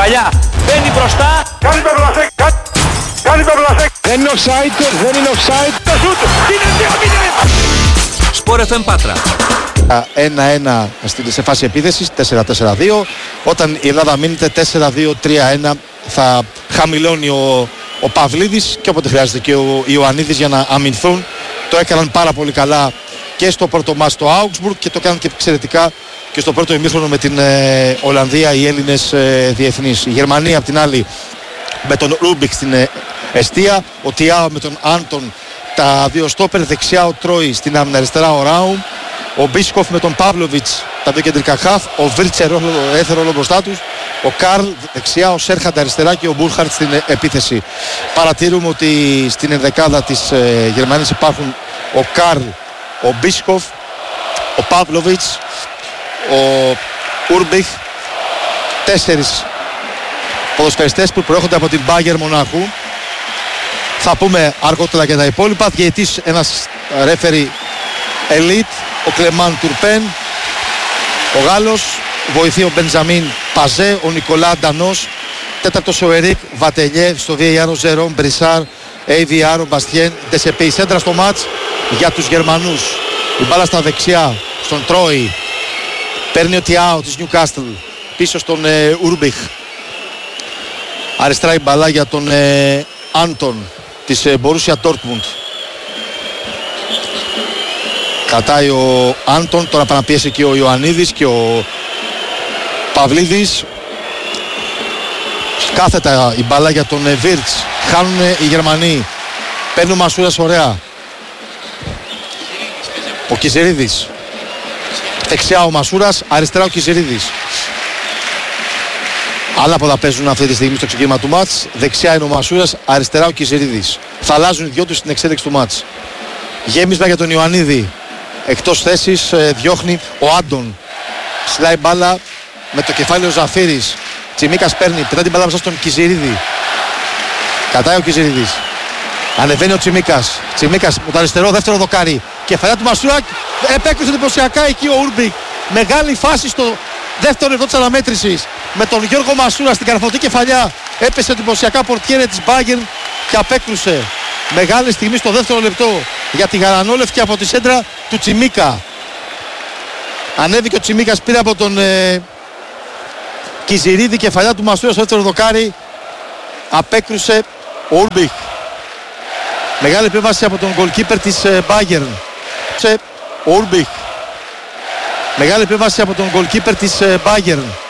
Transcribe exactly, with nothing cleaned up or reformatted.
Κεφαλιά, μπαίνει μπροστά. Κάνει το Βλασέκ, κάνει το Βλασέκ. Δεν είναι offside, δεν είναι offside. Το σούτ, είναι δύο μηδέν. Σπορ εφ εμ Πάτρα. ένα ένα σε φάση επίθεσης, τέσσερα τέσσερα δύο. Όταν η Ελλάδα μείνεται τέσσερα δύο τρία ένα θα χαμηλώνει ο, ο Παυλίδης και όποτε χρειάζεται και ο Ιωαννίδης για να αμυνθούν. Το έκαναν πάρα πολύ καλά και στο πρώτο μάτς στο Augsburg και το έκαναν και εξαιρετικά και στο πρώτο ημίχρονο με την ε, Ολλανδία οι Έλληνες ε, διεθνείς. Η Γερμανία απ' την άλλη με τον Ρούμπικ στην ε, εστία, ο Τιάο με τον Άντον, τα δύο στόπερ, δεξιά ο Τρόι, στην άμυνα αριστερά ο Ράουμ, ο Μπίσκοφ με τον Παύλοβιτς, τα δύο κεντρικά χαφ, ο Βίρτσερ έθερο όλο μπροστά τους, ο Καρλ δεξιά, ο Σέρχαντ αριστερά και ο Μπούρχαρτ στην επίθεση. Παρατηρούμε ότι στην ενδεκάδα της ε, Γερμανίας υπάρχουν ο Καρλ, ο Μπίσκοφ, ο Παύλοβιτς, ο Ούρμπιχ, τέσσερις ποδοσφαιριστές που προέρχονται από την Μπάγερ Μονάχου. Θα πούμε αργότερα και τα υπόλοιπα. Διαιτής ένας ρέφερι ελίτ, ο Κλεμάν Τουρπέν, ο Γάλλος, βοηθεί ο Μπενζαμίν Παζέ, ο Νικολά Ντανός, τέταρτος ο Ερίκ Βατελιέ, στο βι έι αρ ο Ζερόμ Μπρισάρ, έι βι αρ ο Μπαστιέν Ντεσεπέ. Η σέντρα στο μάτς για τους Γερμανούς. Η μπάλα στα δεξιά στον Τρόι, παίρνει ο Τιάο της Νιουκάστλ πίσω στον ε, Ούρμπιχ. Αριστερά η μπαλά για τον ε, Άντον της ε, Μπορούσια Ντόρτμουντ. Κατάει ο Άντον, τώρα παραπίεσε και ο Ιωαννίδης και ο Παυλίδης. Κάθετα η μπαλά για τον ε, Βίρτς. Χάνουν ε, οι Γερμανοί. Παίρνει ο Μασούρας ωραία. Ο Κιζερίδης. Δεξιά ο Μασούρας, αριστερά ο Κιζερίδης. Άλλα πολλά παίζουν αυτή τη στιγμή στο ξεκίνημα του μάτς. Δεξιά είναι ο Μασούρας, αριστερά ο Κιζερίδης. Θα αλλάζουν οι δυο τους στην εξέλιξη του μάτς. Γέμισμα για τον Ιωαννίδη. Εκτός θέσης ε, διώχνει ο Άντων. Σλάει μπάλα με το κεφάλι ο Ζαφύρης. Τσιμίκας παίρνει, πετά την μπάλα μέσα στον Κιζερίδη. Κατάει ο Κιζερίδης. Ανεβαίνει ο Τσιμίκας. Τσιμίκας με το αριστερό, δεύτερο δοκάρι. Κεφαλιά του Μασούρα. Επέκρισε εντυπωσιακά εκεί ο Ούρμπικ. Μεγάλη φάση στο δεύτερο λεπτό της αναμέτρησης. Με τον Γιώργο Μασούρα στην καρφωτή κεφαλιά. Έπεσε εντυπωσιακά πορτιέρε της Bayern και απέκρουσε. Μεγάλη στιγμή στο δεύτερο λεπτό για τη γαρανόλευκη από τη σέντρα του Τσιμίκα. Ανέβηκε ο Τσιμίκας, πήρε από τον ε, Κιζηρίδη, κεφαλιά του Μασούρα στο δεύτερο δοκάρι. Απέκρουσε ο Ούρμπιχ. Μεγάλη επέμβαση από τον goalkeeper της ε, Bayern. Ο Ούρμπιχ. Μεγάλη επέμβαση από τον goalkeeper της ε, Bayern.